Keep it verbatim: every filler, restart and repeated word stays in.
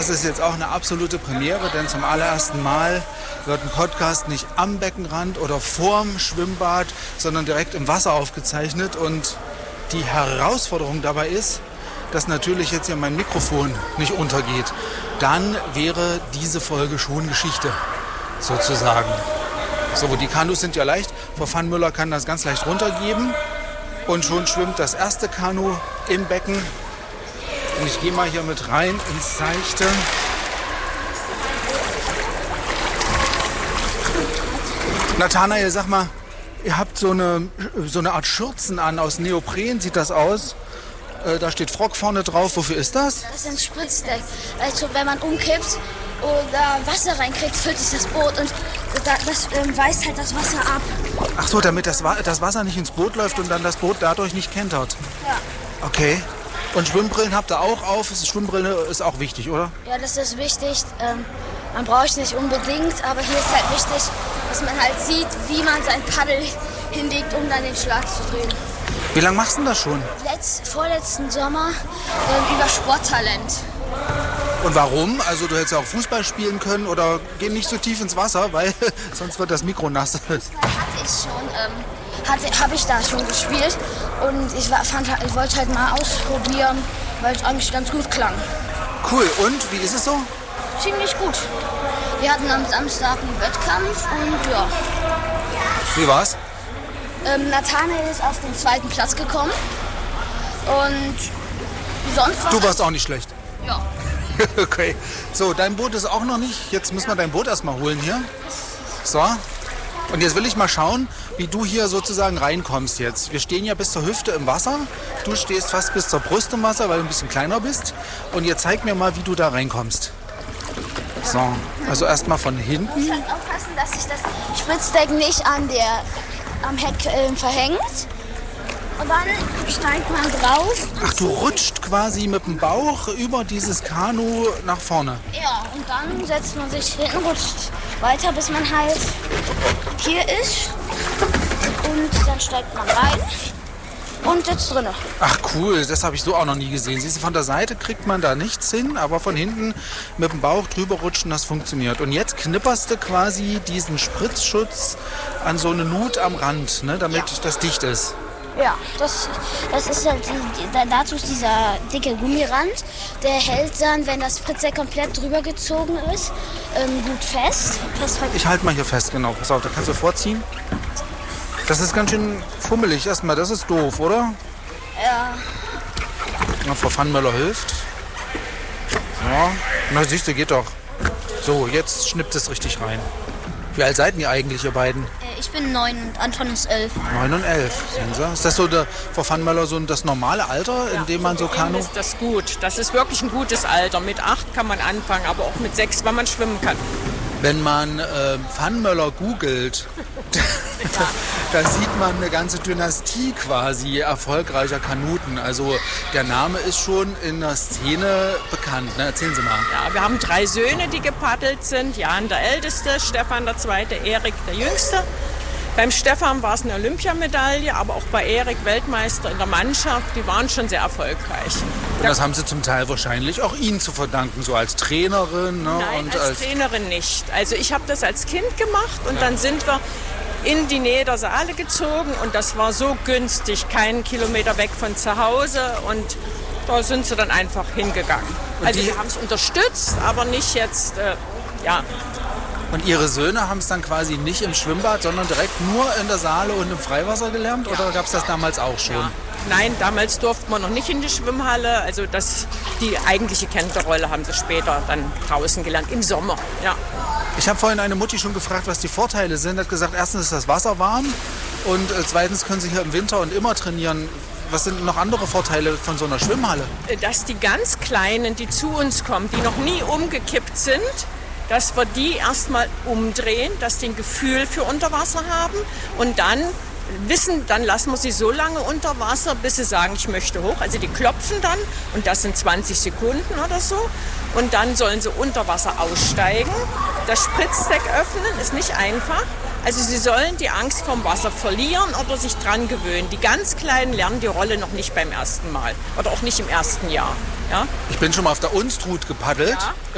Das ist jetzt auch eine absolute Premiere, denn zum allerersten Mal wird ein Podcast nicht am Beckenrand oder vorm Schwimmbad, sondern direkt im Wasser aufgezeichnet. Und die Herausforderung dabei ist, dass natürlich jetzt hier mein Mikrofon nicht untergeht. Dann wäre diese Folge schon Geschichte, sozusagen. So, die Kanus sind ja leicht. Frau Pfannmüller kann das ganz leicht runtergeben. Und schon schwimmt das erste Kanu im Becken. Und ich gehe mal hier mit rein ins Seichte. Nathanael, sag mal, ihr habt so eine, so eine Art Schürzen an aus Neopren, sieht das aus? Äh, da steht Frog vorne drauf. Wofür ist das? Das ist ein Spritzdeck. Also wenn man umkippt oder Wasser reinkriegt, füllt sich das Boot und das ähm, weist halt das Wasser ab. Ach so, damit das, das Wasser nicht ins Boot läuft und dann das Boot dadurch nicht kentert. Ja. Okay. Und Schwimmbrillen habt ihr auch auf? Schwimmbrille ist auch wichtig, oder? Ja, das ist wichtig. Ähm, man braucht es nicht unbedingt, aber hier ist halt wichtig, dass man halt sieht, wie man sein Paddel hinlegt, um dann den Schlag zu drehen. Wie lange machst du das schon? Letzt, vorletzten Sommer ähm, über Sporttalent. Und warum? Also du hättest ja auch Fußball spielen können oder geh nicht so tief ins Wasser, weil sonst wird das Mikro nass. Fußball hatte ich schon, ähm, hatte, habe ich da schon gespielt und ich, war, fand, ich wollte halt mal ausprobieren, weil es eigentlich ganz gut klang. Cool, und wie ist es so? Ziemlich gut. Wir hatten am Samstag einen Wettkampf und ja. Wie war's? Ähm, Nathanael ist auf den zweiten Platz gekommen und sonst war Du warst auch nicht schlecht. Ja. Okay. So, dein Boot ist auch noch nicht. Jetzt müssen wir dein Boot erstmal holen hier. So. Und jetzt will ich mal schauen, wie du hier sozusagen reinkommst jetzt. Wir stehen ja bis zur Hüfte im Wasser. Du stehst fast bis zur Brust im Wasser, weil du ein bisschen kleiner bist. Und jetzt zeig mir mal, wie du da reinkommst. So, also erstmal von hinten. Ich muss halt aufpassen, dass sich das Spritzdeck nicht an der, am Heck äh, verhängt. Und dann steigt man drauf. Ach, du rutscht quasi mit dem Bauch über dieses Kanu nach vorne. Ja, und dann setzt man sich hin, rutscht weiter, bis man halt hier ist. Und dann steigt man rein und sitzt drinne. Ach cool, das habe ich so auch noch nie gesehen. Siehst du, von der Seite kriegt man da nichts hin, aber von hinten mit dem Bauch drüber rutschen, das funktioniert. Und jetzt knipperst du quasi diesen Spritzschutz an so eine Nut am Rand, ne, damit ja. das dicht ist. Ja, das, das ist halt, die, dazu ist dieser dicke Gummirand, der hält dann, wenn das Spritzdeck komplett drüber gezogen ist, ähm, gut fest. fest ich halte mal hier fest, genau. Pass auf, da kannst du vorziehen. Das ist ganz schön fummelig erstmal, das ist doof, oder? Ja. Na, Frau Pfannmüller hilft. Ja, na siehst du, geht doch. So, jetzt schnippt es richtig rein. Wie alt seid ihr eigentlich, ihr beiden? Ich bin neun und Anton ist elf. Neun und elf, sehen Sie? Ist das so, der, Frau Pfannmüller, so das normale Alter, in dem man so Kanu... ist das gut. Das ist wirklich ein gutes Alter. Mit acht kann man anfangen, aber auch mit sechs, weil man schwimmen kann. Wenn man äh, Pfannmüller googelt, da sieht man eine ganze Dynastie quasi erfolgreicher Kanuten. Also der Name ist schon in der Szene bekannt. Ne? Erzählen Sie mal. Ja, wir haben drei Söhne, die gepaddelt sind. Jan der Älteste, Stefan der Zweite, Erik der Jüngste. Beim Stefan war es eine Olympiamedaille, aber auch bei Erik Weltmeister in der Mannschaft. Die waren schon sehr erfolgreich. Und das haben Sie zum Teil wahrscheinlich auch Ihnen zu verdanken, so als Trainerin. Ne? Nein, und als, als Trainerin nicht. Also ich habe das als Kind gemacht und ja. dann sind wir in die Nähe der Saale gezogen und das war so günstig, keinen Kilometer weg von zu Hause und da sind sie dann einfach hingegangen. Und also wir haben es unterstützt, aber nicht jetzt, äh, ja. Und Ihre Söhne haben es dann quasi nicht im Schwimmbad, sondern direkt nur in der Saale und im Freiwasser gelernt? Ja. Oder gab es das damals auch schon? Ja. Nein, damals durfte man noch nicht in die Schwimmhalle. Also das, die eigentliche Kenterrolle haben sie später dann draußen gelernt, im Sommer. Ja. Ich habe vorhin eine Mutti schon gefragt, was die Vorteile sind. Hat gesagt, erstens ist das Wasser warm und äh, zweitens können Sie hier im Winter und immer trainieren. Was sind noch andere Vorteile von so einer Schwimmhalle? Dass die ganz Kleinen, die zu uns kommen, die noch nie umgekippt sind, dass wir die erstmal umdrehen, dass die ein Gefühl für Unterwasser haben und dann wissen, dann lassen wir sie so lange unter Wasser, bis sie sagen, ich möchte hoch. Also die klopfen dann und das sind zwanzig Sekunden oder so und dann sollen sie unter Wasser aussteigen. Das Spritzdeck öffnen ist nicht einfach. Also sie sollen die Angst vom Wasser verlieren oder sich dran gewöhnen. Die ganz Kleinen lernen die Rolle noch nicht beim ersten Mal oder auch nicht im ersten Jahr. Ja? Ich bin schon mal auf der Unstrut gepaddelt. Ja.